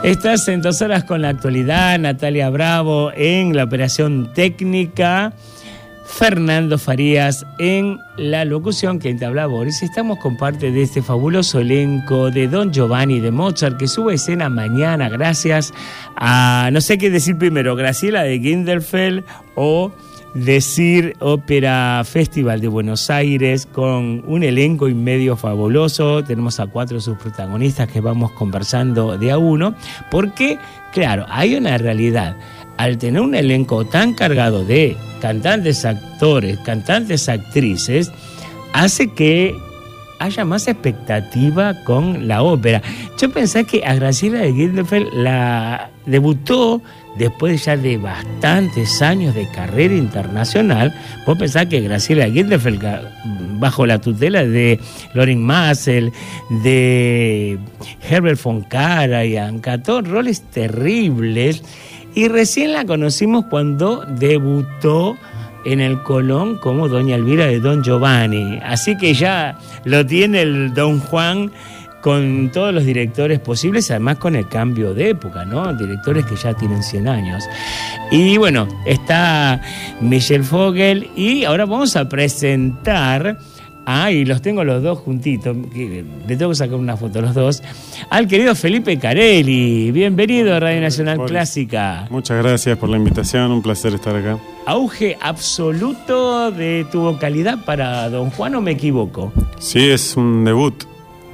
Estás en 2 horas con la actualidad. Natalia Bravo en la operación técnica, Fernando Farías en la locución, quien te habla Boris. Estamos con parte de este fabuloso elenco de Don Giovanni de Mozart, que sube a escena mañana gracias a, no sé qué decir primero, Graciela de Ginderfeld o decir Ópera Festival de Buenos Aires, con un elenco y medio fabuloso. Tenemos a 4 de sus protagonistas que vamos conversando de a uno, porque, claro, hay una realidad. Al tener un elenco tan cargado de cantantes, actores, cantantes, actrices, hace que haya más expectativa con la ópera. Yo pensé que a Graciela de Ginderfeld la debutó después ya de bastantes años de carrera internacional. Vos pensás que Graciela de Ginderfeld, bajo la tutela de Lorin Maazel, de Herbert von Karajan, cantó roles terribles, y recién la conocimos cuando debutó en el Colón como Doña Elvira de Don Giovanni. Así que ya lo tiene el Don Juan con todos los directores posibles, además con el cambio de época, ¿no? Directores que ya tienen 100 años. Y bueno, está Michel Vogel, y ahora vamos a presentar, y los tengo los dos juntitos, le tengo que sacar una foto a los dos, al querido Felipe Carelli. Bienvenido a Radio Nacional Clásica. Muchas gracias por la invitación, un placer estar acá. Auge absoluto de tu vocalidad para Don Juan, ¿o me equivoco? Sí, es un debut.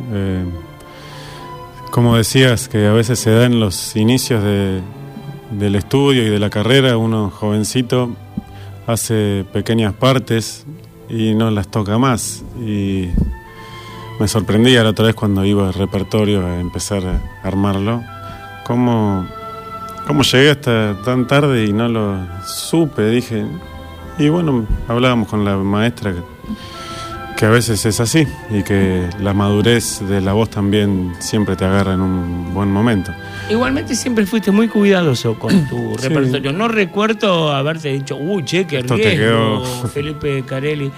Como decías, que a veces se da en los inicios del estudio y de la carrera, uno jovencito hace pequeñas partes y no las toca más. Y me sorprendía la otra vez cuando iba al repertorio a empezar a armarlo, cómo llegué hasta tan tarde y no lo supe, dije. Y bueno, hablábamos con la maestra que a veces es así, y que la madurez de la voz también siempre te agarra en un buen momento. Igualmente siempre fuiste muy cuidadoso con tu repertorio. No recuerdo haberte dicho, che, qué riesgo, Felipe Carelli.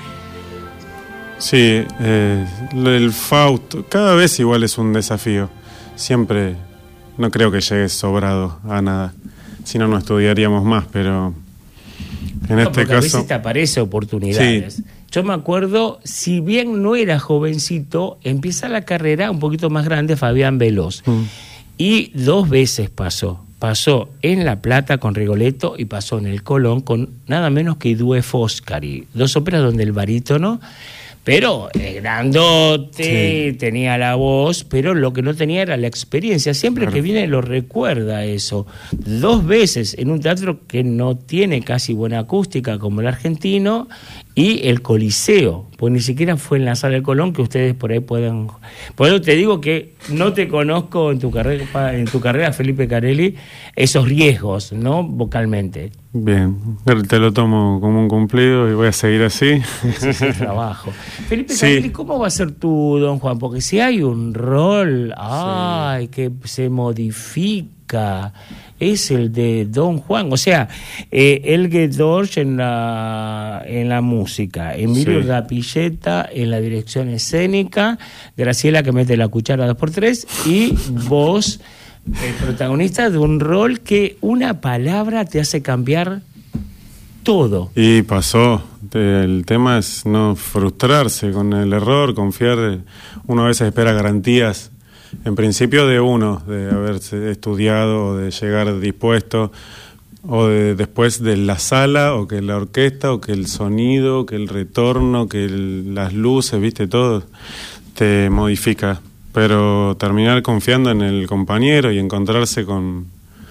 Sí, el Fausto, cada vez igual es un desafío. Siempre, no creo que llegues sobrado a nada, si no estudiaríamos más, pero en este caso... A veces te aparece oportunidades. Sí. Yo me acuerdo, si bien no era jovencito, empieza la carrera un poquito más grande Fabián Veloz. Y 2 veces pasó. Pasó en La Plata con Rigoletto y pasó en el Colón con nada menos que Due Foscari. 2 óperas donde el barítono, pero grandote, tenía la voz, pero lo que no tenía era la experiencia. Siempre que viene lo recuerda eso. 2 veces en un teatro que no tiene casi buena acústica como el argentino, y el Coliseo, pues ni siquiera fue en la Sala del Colón, que ustedes por ahí puedan... Por eso te digo que no te conozco en tu carrera, Felipe Carelli, esos riesgos, ¿no? Vocalmente. Bien, te lo tomo como un cumplido y voy a seguir así. Ese es trabajo. Felipe Carelli, ¿cómo va a ser tu Don Juan? Porque si hay un rol, que se modifica, es el de Don Juan. O sea, Helge Dorsch en la música, Emilio Rapilleta en la dirección escénica, Graciela que mete la cuchara 2x3, y vos, el protagonista de un rol que una palabra te hace cambiar todo. Y pasó. El tema es no frustrarse con el error, confiar. Uno a veces espera garantías, en principio de uno, de haberse estudiado o de llegar dispuesto, o después de la sala, o que la orquesta, o que el sonido, que el retorno, que las luces, viste, todo te modifica. Pero terminar confiando en el compañero y encontrarse con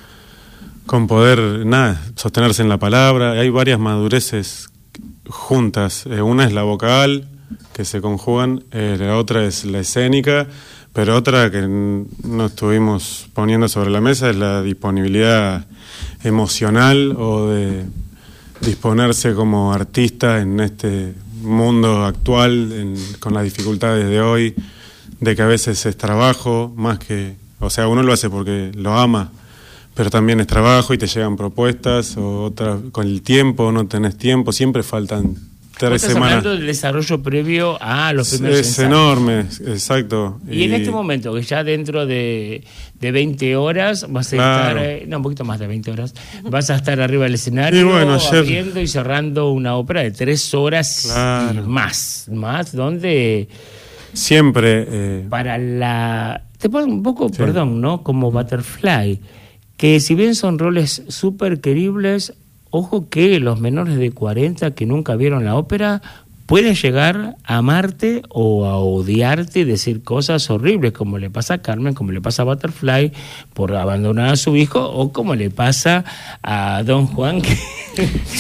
poder, sostenerse en la palabra. Hay varias madureces juntas. Una es la vocal, que se conjugan, la otra es la escénica, pero otra que no estuvimos poniendo sobre la mesa es la disponibilidad emocional, o de disponerse como artista en este mundo actual, con las dificultades de hoy, de que a veces es trabajo más que... O sea, uno lo hace porque lo ama, pero también es trabajo y te llegan propuestas, o con el tiempo no tenés tiempo, siempre faltan 3 estás semanas. hablando del desarrollo previo a los primeros Es ensayos. enorme, exacto. Y en este momento, que ya dentro de 20 horas vas a Claro. estar, un poquito más de 20 horas, vas a estar arriba del escenario, Y bueno, ayer- abriendo y cerrando una ópera de 3 horas Claro. y más, donde Siempre. para la... Te pongo un poco, Sí. perdón, ¿no? Como Butterfly, que si bien son roles súper queribles, ojo que los menores de 40 que nunca vieron la ópera pueden llegar a amarte o a odiarte y decir cosas horribles, como le pasa a Carmen, como le pasa a Butterfly por abandonar a su hijo, o como le pasa a Don Juan, que